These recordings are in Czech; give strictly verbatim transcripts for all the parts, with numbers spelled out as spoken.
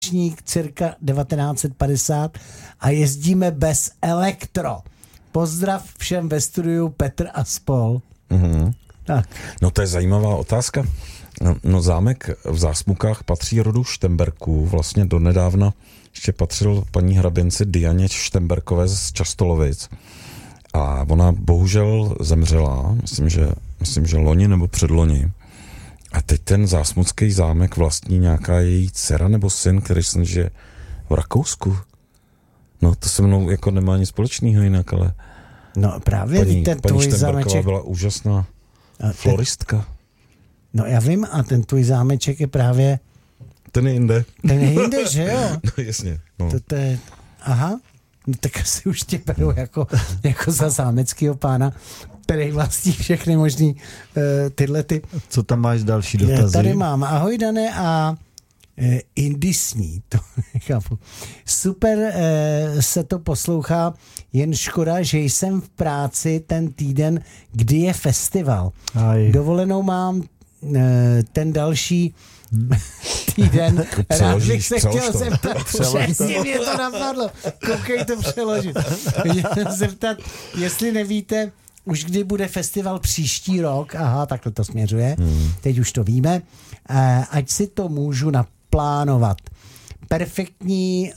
cirka devatenáct set padesát a jezdíme bez elektro. Pozdrav všem ve studiu, Petr a spol. Mm-hmm. Tak. No to je zajímavá otázka. No, no zámek v Zásmukách patří rodu Štemberků. Vlastně donedávna ještě patřil paní hraběnci Dianě Štemberkové z Častolovic. A ona bohužel zemřela, myslím, že, myslím, že loni nebo předloni. A teď ten zásmucký zámek vlastní nějaká její dcera nebo syn, který jsem žije v Rakousku. No to se mnou jako nemá nic společného jinak, ale no právě paní, ten paní tvůj Štemberková zámeček byla úžasná ten, floristka. No já vím, a ten tvůj zámeček je právě ten je jinde. Ten je jinde, že jo? No jasně. No. To, to je, aha, no, tak asi už tě beru jako, jako za zámeckýho pána, který vlastní všechny možný uh, tyhle ty. Co tam máš další dotazy? Tady mám. Ahoj, Dané, a uh, indisní, to nechápu. Super uh, se to poslouchá, jen škoda, že jsem v práci ten týden, kdy je festival. Aj. Dovolenou mám uh, ten další týden. Rád bych se chtěl zeptat, přesně mě to napadlo. Koukej to přeložit. Chtěl zeptat, jestli nevíte, už kdy bude festival příští rok, aha, takhle to směřuje, hmm. teď už to víme, eh, ať si to můžu naplánovat. Perfektní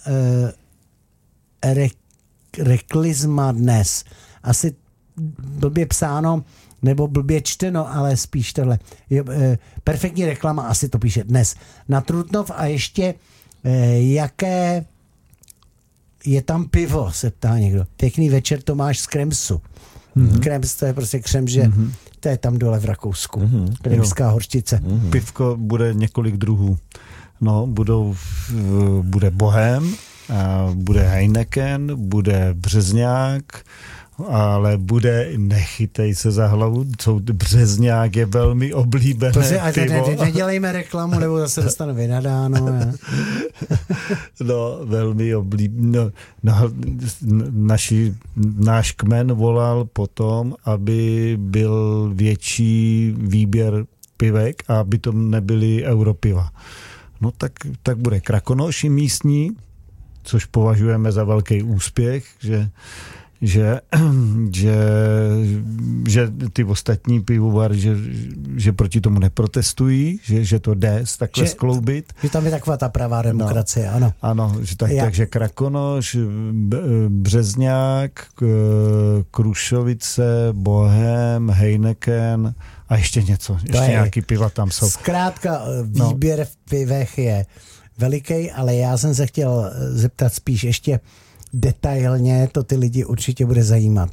eh, re, reklizma dnes. Asi blbě psáno, nebo blbě čteno, ale spíš tohle. Je, eh, perfektní reklama, asi to píše dnes. Na Trutnov a ještě eh, jaké je tam pivo, se ptá někdo. Pěkný večer, Tomáš z Kremsu. Mm-hmm. Krems, to je prostě křem, že mm-hmm. to je tam dole v Rakousku. Mm-hmm. Kremská hořčice. Mm-hmm. Pivko bude několik druhů. No, budou, bude Bohem, bude Heineken, bude Březňák, ale bude, nechytej se za hlavu, co Březňák je velmi oblíbené Protože, a pivo. Ne, ne, nedělejme reklamu, nebo zase dostanu vynadáno. No, velmi oblíbené. No, no, naši, náš kmen volal potom, aby byl větší výběr pivek a aby to nebyly europiva. No tak, tak bude Krakonoši místní, což považujeme za velký úspěch, že Že, že, že ty ostatní pivovary, že, že proti tomu neprotestují, že, že to jde takhle že, skloubit. Že tam je taková ta pravá demokracie, no, ano. Ano, že tak, takže Krakonoš, Březňák, Krušovice, Bohem, Heineken a ještě něco. Ještě je, nějaký piva tam jsou. Zkrátka výběr no. v pivech je veliký, ale já jsem se chtěl zeptat spíš ještě detailně, to ty lidi určitě bude zajímat.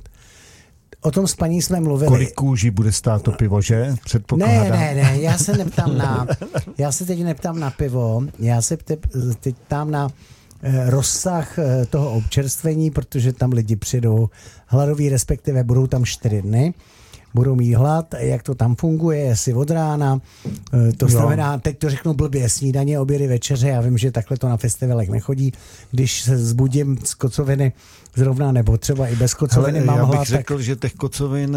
O tom s paní jsme mluvili. Kolik kůží bude stát to pivo, že? Ne, ne, ne, já se neptám na, já se teď neptám na pivo, já se teď ptám na eh, rozsah eh, toho občerstvení, protože tam lidi přijdou hladoví, respektive budou tam čtyři dny. Budou mít hlad, jak to tam funguje, jestli od rána, to znamená, teď to řeknu blbě, snídaně, obědy, večeře, já vím, že takhle to na festivalech nechodí, když se zbudím z kocoviny zrovna, nebo třeba i bez kocoviny Hele, mám já bych hlad. řekl, tak... že těch kocovin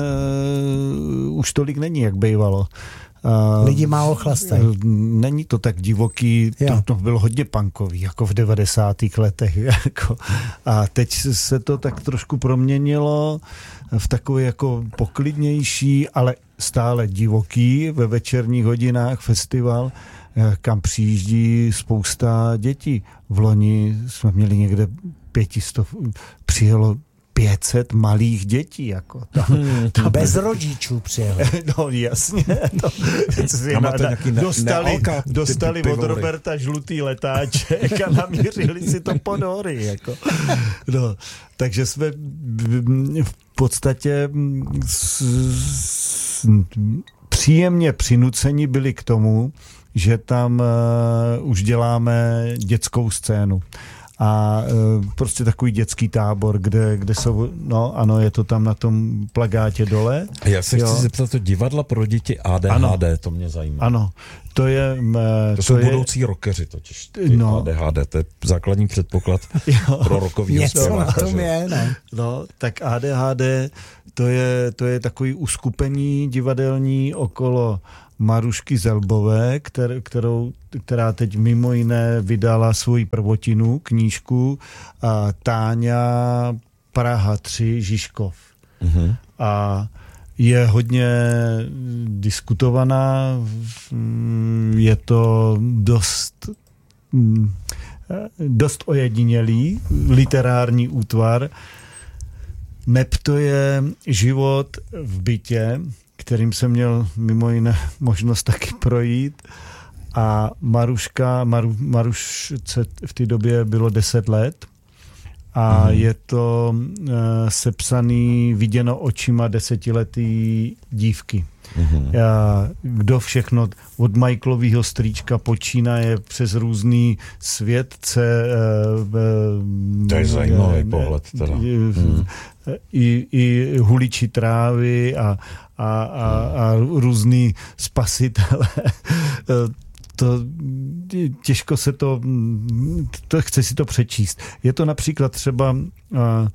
uh, už tolik není, jak bývalo. Uh, Lidi málo chlastají. Není to tak divoký, to, to bylo hodně punkový, jako v devadesátých letech. Jako. A teď se to tak trošku proměnilo v takový jako poklidnější, ale stále divoký ve večerních hodinách festival, kam přijíždí spousta dětí. V loni jsme měli někde pětistov, přijelo pět set malých dětí, jako. To, to bez rodičů přijelo. No jasně. To, na, dostali ne, dostali od Roberta žlutý letáček a namířili si to pod hory, jako. No, takže jsme v podstatě s, s, příjemně přinuceni byli k tomu, že tam uh, už děláme dětskou scénu. A e, prostě takový dětský tábor, kde, kde jsou, no ano, je to tam na tom plagátě dole. Já se jo. chci zeptat, to divadla pro děti A D H D, ano. To mě zajímá. Ano, to je... To, to jsou je, budoucí rockeři totiž, no. A D H D, to je základní předpoklad jo. pro rockovýho zpěváka. Něco na tom je, ne? No, tak A D H D, to je, to je takový uskupení divadelní okolo Marušky Zelbové, kter, kterou, která teď mimo jiné vydala svoji prvotinu, knížku a Táňa Praha tři Žižkov. Mm-hmm. A je hodně diskutovaná, je to dost, dost ojedinělý literární útvar. Neb to je život v bytě, kterým jsem měl mimo jiné možnost taky projít. A Maruška, Maru, Marušce v té době bylo deset let a mm. je to uh, sepsaný, viděno očima desetiletý dívky. Mm. Já, kdo všechno od Michaelovýho strýčka počínaje přes různý světce. Uh, to je zajímavý uh, pohled teda. Mm. I, i huliči trávy a, a, a, a různý spasitele. To těžko se to, to, chce si to přečíst. Je to například třeba uh, uh,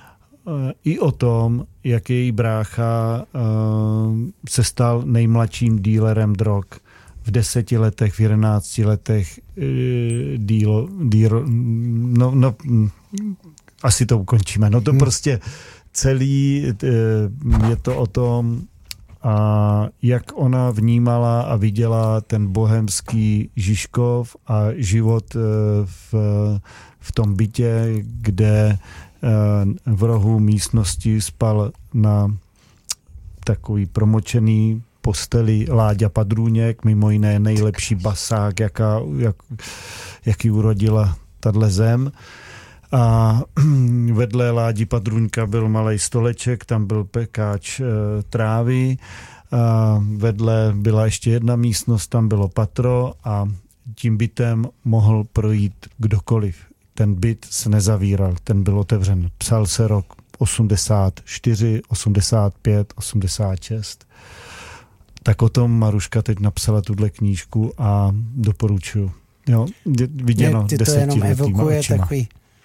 i o tom, jak její brácha uh, se stal nejmladším dílerem drog. V deseti letech, v jedenácti letech uh, dílo, dílo, no, no, asi to ukončíme. No to hmm. prostě celý uh, je to o tom, a jak ona vnímala a viděla ten bohemský Žižkov a život v, v tom bytě, kde v rohu místnosti spal na takový promočený posteli Láďa Padrůněk, mimo jiné nejlepší basák, jaká, jak, jaký urodila tato zem. A vedle Ládi Padruňka byl malej stoleček, tam byl pekáč e, trávy, a vedle byla ještě jedna místnost, tam bylo patro a tím bytem mohl projít kdokoliv. Ten byt se nezavíral, ten byl otevřen. Psal se rok osmdesát čtyři, osmdesát pět, osmdesát šest. Tak o tom Maruška teď napsala tuhle knížku a doporučuju. Jo, viděno desetiletýma očima. To jenom evokuje takový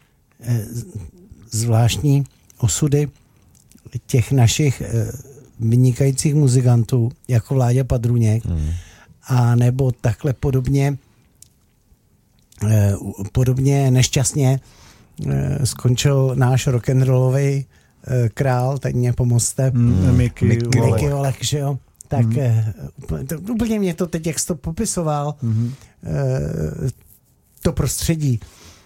zvláštní osudy těch našich vynikajících muzikantů, jako Vláďa Padrůněk, hmm. a nebo takhle podobně podobně nešťastně skončil náš rock'n'rollový král, teď mě pomozte, hmm. Mickey, Mickey Volek. Volek, že jo? Tak hmm. to, úplně mě to teď, jak jsi to popisoval, hmm. to prostředí,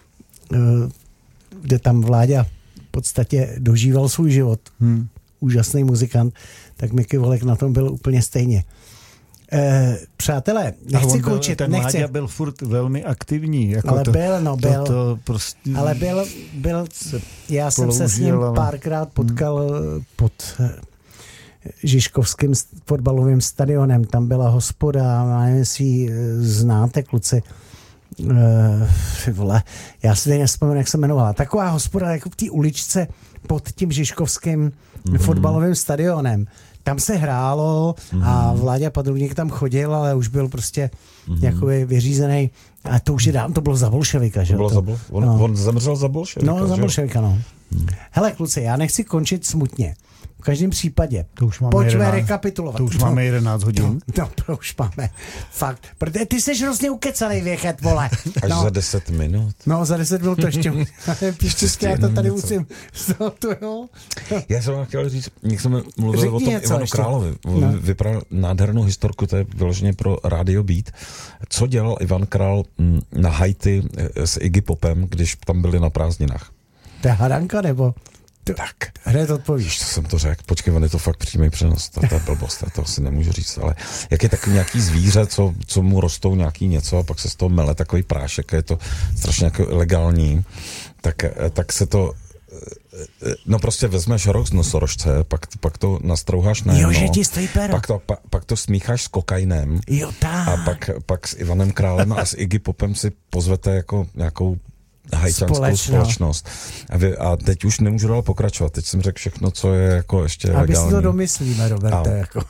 kde tam Vláďa v podstatě dožíval svůj život. Hmm. Úžasný muzikant, tak Mickey Volek na tom byl úplně stejně. E, přátelé, nechci končit. Ten nechci. Vláďa byl furt velmi aktivní. Jako ale to, byl, no byl. To, to prostě ale byl, byl já jsem se s ním ale... párkrát potkal hmm. pod Žižkovským fotbalovým stadionem. Tam byla hospoda, nevím, jestli ji znáte, kluci. Uh, vole, já si teď nespomenu, jak se jmenovala. Taková hospoda jako v té uličce pod tím Žižkovským mm-hmm. fotbalovým stadionem. Tam se hrálo mm-hmm. a Vláďa Padrůněk tam chodil, ale už byl prostě mm-hmm. jakoby vyřízený. A to už je dám, to bylo za bolševika, že? To bylo to, za bol, on, no. on zemřel za bolševika, No, za bolševika, no. Hmm. Hele, kluci, já nechci končit smutně. V každém případě. To už máme pojďme jedenáct, rekapitulovat. To už no, máme jedenáct hodin. No, no, to už máme. Fakt. Protože ty jsi hrozně ukecanej věchet, vole. Až no. za deset minut. No, za deset minut to ještě. Ještě já to tady něco. musím. No, to jo. Já jsem vám chtěl říct, jak jsme mluvili Řekni o tom Ivanu ještě. Královi. No. Vyprávěl nádhernou historku, to je vyloženě pro Radio Beat. Co dělal Ivan Král na Haiti s Iggy Popem, když tam byli na prázdninách? To je hadanka, nebo? Tak. Hned odpovíš. To jsem to řekl. Počkej, on je to fakt přímý přenos. To, to je blbost, to asi nemůžu říct. Ale jak je takový nějaký zvíře, co, co mu rostou nějaký něco a pak se z toho mele takový prášek, je to strašně jako legální, tak, tak se to no prostě vezmeš rok z nosorožce, pak, pak to nastrouháš na jedno, pak to, pa, pak to smícháš s kokainem jo, a pak, pak s Ivanem Králem a s Iggy Popem si pozvete jako nějakou haitianskou Společno. společnost. A, vy, a teď už nemůžu dál pokračovat. Teď jsem řekl všechno, co je jako ještě Aby legální. Aby si to domyslíme, Roberte. Jako.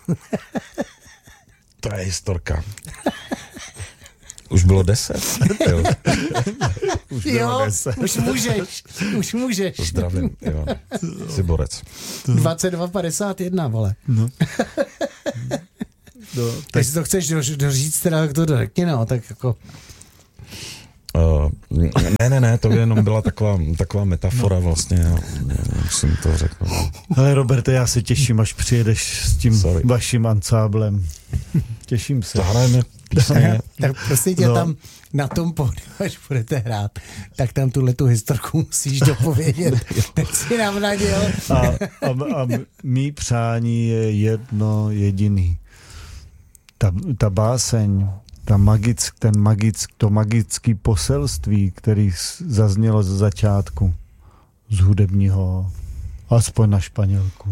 To je historka. Už bylo deset. Jo. Už bylo jo, deset. Už můžeš. Už můžeš. Zdravím, Ivan. Jsi borec. dvacet dva padesát jedna, vole. No. No, tak... Když to chceš do, doříct, teda jak to řekni, no, tak jako... Uh, ne, ne, ne, to jenom byla taková, taková metafora no. vlastně, já musím to řekl. Ale Roberte, já se těším, až přijedeš s tím Sorry. vaším ansáblem. Těším se. To hrajeme písně. Tak prostě tě no. tam na tom pódiu, až budete hrát, tak tam tuhletu historku musíš dopovědět. Teď si nám naděl. A, a, a mý přání je jedno jediný. Ta, ta báseň, ta magick, ten magick, to magické poselství, který zaznělo ze začátku z hudebního, aspoň na Španělku.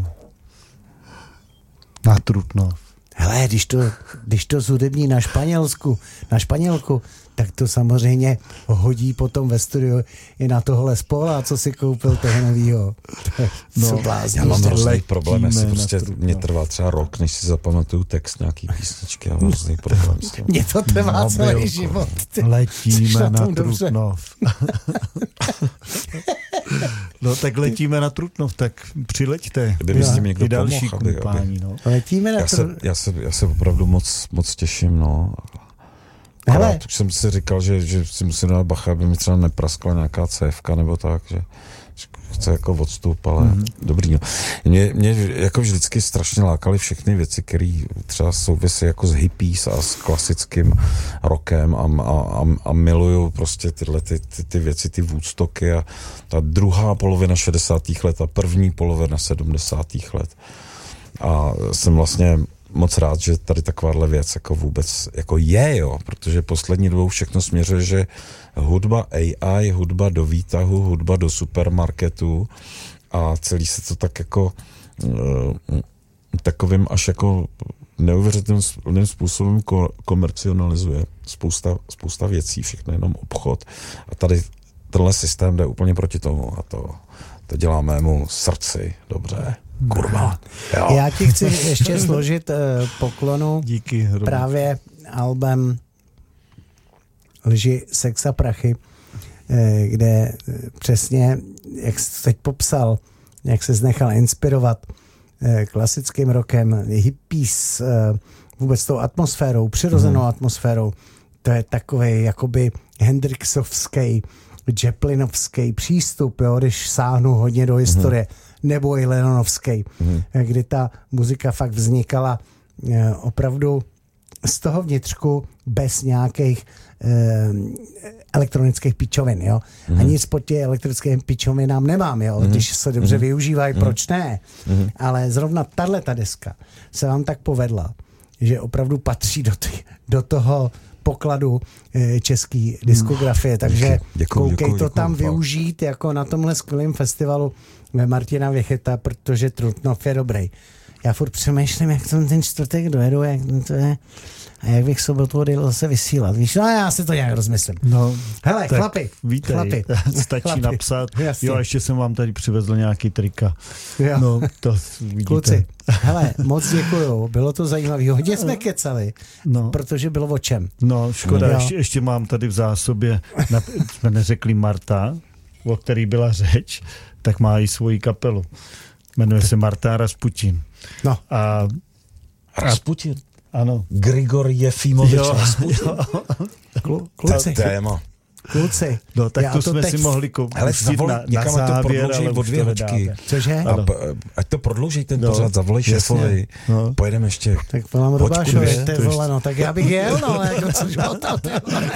Na Trutnov. Hele, když to, když to zhudební na Španělsku, na Španělku, tak to samozřejmě hodí potom ve studiu i na tohle spola, co si koupil toho novýho. No, já mám hrozný problém, jestli prostě mě trvá třeba rok, než si zapamatuju text nějaký písničky, já mám hrozný problém s tím. Mně to trvá no, celý byl, život. Ty. Letíme na, na Trutnov. No tak letíme na Trutnov, tak přileďte. Kdyby s tím někdo další pomohl, aby, aby, no. Letíme na já, se, já, se, já se opravdu moc, moc těším, no. Akorát už jsem si říkal, že, že si musím dát bacha, aby mi třeba nepraskla nějaká cévka nebo tak, že chce jako odstup, ale mm-hmm. dobrý. No. Mě, mě jako vždycky strašně lákaly všechny věci, které třeba souvisí jako s hippies a s klasickým rockem a, a, a, a miluju prostě tyhle ty, ty, ty věci, ty Woodstocky a ta druhá polovina šedesátých let a první polovina sedmdesátých let. A jsem vlastně moc rád, že tady takováhle věc jako vůbec jako je, jo, protože poslední dobou všechno směřuje, že hudba A I, hudba do výtahu, hudba do supermarketu a celý se to tak jako uh, takovým až jako neuvěřitelným způsobem ko- komercionalizuje. Spousta, spousta věcí, všechno jenom obchod. A tady tenhle systém jde úplně proti tomu a to, to dělá mému srdci dobře. Kurva. Jo. Já ti chci ještě složit uh, poklonu. Díky. Robert. Právě album Lži, sex a prachy, eh, kde přesně, jak jsi teď popsal, jak se nechal inspirovat eh, klasickým rockem, hippies, eh, vůbec tou atmosférou, přirozenou mm. atmosférou. To je takovej jakoby Hendrixovský, Chaplinovský přístup, jo, když sáhnu hodně do historie. Mm. Nebo i Lennonovský, hmm. kdy ta muzika fakt vznikala eh, opravdu z toho vnitřku bez nějakých eh, elektronických pičovin, jo. Hmm. A nic pod těch elektronických pičovinám nemám, jo. Hmm. Když se dobře hmm. využívají, hmm. proč ne? Hmm. Ale zrovna tahleta deska se vám tak povedla, že opravdu patří do, ty, do toho pokladu eh, český diskografie, takže děkuju, koukej děkuju, to děkuju, tam děkuju. Využít jako na tomhle skvělém festivalu Martina Věcheta, protože Trutnov je dobrý. Já furt přemýšlím, jak tam ten čtvrtek dojedu, jak to je, a jak bych sobotu odjel zase vysílat. Víš, no já si to nějak rozmyslím. No, hele, chlapi, vítej. chlapi. Stačí chlapi. napsat. Jasně. Jo, a ještě jsem vám tady přivezl nějaký trika. Jo. No, to vidíte. Kluci, hele, moc děkuju, bylo to zajímavé. Hodně jsme kecali, no. protože bylo o čem. No, škoda, ještě, ještě mám tady v zásobě, na, jsme neřekli Marta, o který byla řeč, tak má i svoji kapelu. Jmenuje se Marta Rasputin. No. A Rasputin? Ano. Grigor Jefimovič Rasputin. Klu, kluci. Téma. Kluci. No, tak to, to jsme teď... si mohli pustit na, na závěr, ale o dvě hoďky. Cože? A, ať to prodlouží ten no. pořád, zavolej šéfovi. No. Pojedeme ještě. Tak volám Robášovi, ty vole, no, tak já bych jel, no, jako což tam, ty vole.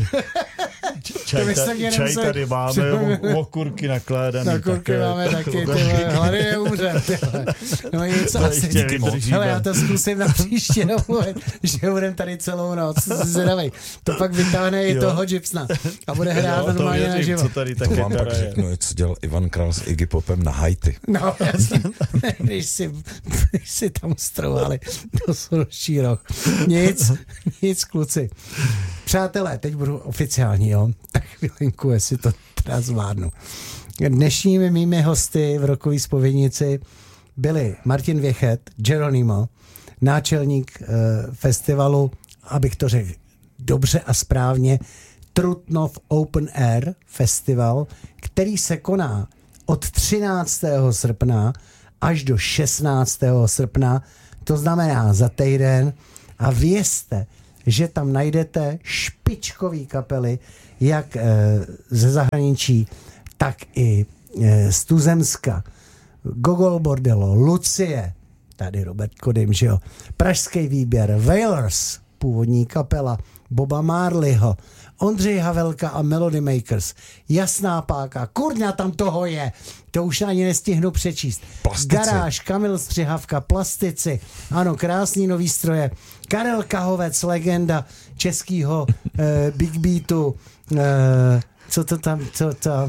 Čaj, ta, čaj tady máme, o, okurky nakládaný. Na kurky také. Máme taky, ty vole, hlady neumře, ty vole. No nic, asi díky moc. Hele, já to zkusím na příště domluvit, že budem tady celou noc, zvědavej. To pak vytáhne i toho Gypsna a bude hrát normálně na živo. Co tady také to vám pak řeknu, co dělal Ivan Král s Iggy Popem na Haiti. No, jasně, když si, když si tam strovali do Soročí roh. Nic, nic, kluci. Přátelé, teď budu oficiální, jo? Tak chvilinku, jestli to teda zvládnu. Dnešními mými hosty v Rockové zpovědnici byli Martin Věchet, Geronimo, náčelník eh, festivalu, abych to řekl dobře a správně, Trutnov Open Air Festival, který se koná od třináctého srpna až do šestnáctého srpna, to znamená za týden, A vězte, že tam najdete špičkový kapely, jak e, ze zahraničí, tak i e, z tuzemska. Gogol Bordello, Lucie, tady Robert Kodym, že jo, Pražský výběr, Wailers, původní kapela, Boba Marleyho, Ondřej Havelka a Melody Makers, Jasná páka, kurňa, tam toho je, to už ani nestihnu přečíst. Plastici. Garáž, Kamil Střihavka, Plastici, ano, krásný nový stroje, Karel Kahovec, legenda českýho eh, Big Beatu, eh, co to tam, co to,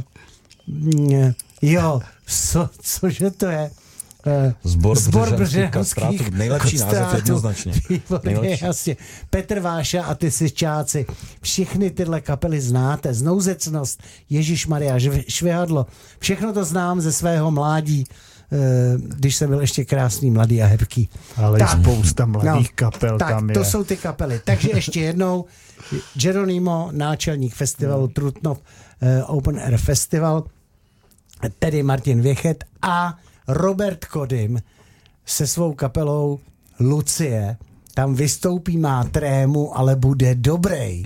mm, jo, co, cože to je? Zbor, Zbor břežanských kastrátů, nejlepší název jednoznačně. Výborně, jasně. Petr Váša a ty Syčáci. Všechny tyhle kapely znáte. Znouzecnost, Ježišmarja, Švihadlo. Všechno to znám ze svého mládí, když jsem byl ještě krásný, mladý a hebký. Ale tak, spousta mladých no, kapel tak, tam je. To jsou ty kapely. Takže ještě jednou Geronimo, náčelník festivalu Trutnov Open Air Festival, tedy Martin Věchet a Robert Kodym se svou kapelou Lucie tam vystoupí, má trému, ale bude dobrý.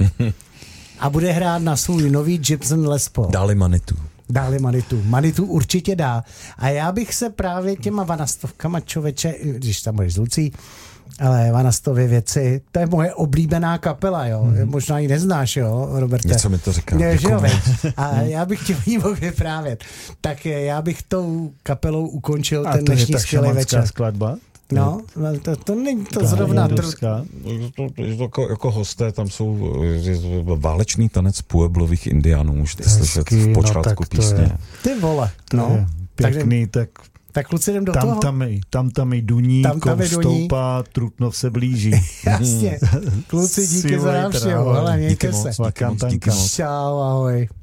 A bude hrát na svůj nový Gibson Les Paul. Dáli Manitu. Dáli Manitu. Manitu určitě dá. A já bych se právě těma vanastovkama, člověče, když tam budeš z Lucí, ale Vanastovy věci, to je moje oblíbená kapela, jo. Mm-hmm. Možná ji neznáš, jo, Roberte. Něco mi to říká. Ne, že jo, a já bych tě o ní mohl vyprávět. Tak já bych tou kapelou ukončil a ten dnešní skvělý večer. Skladba? No, to, to není to zrovna... Tr- jako, jako hosté tam jsou válečný tanec pueblových indiánů, můžete slyšet v počátku no, písně. Ty vole, to no. Je pěkný, tak... Tak kluci, jdem do tam, toho. Tam, tam tam i duní, tam, tam stoupá, Trutnov se blíží. Jasně. Kluci, díky za návštěvu. Hele, mějte se. Díky moc. Čau, ahoj.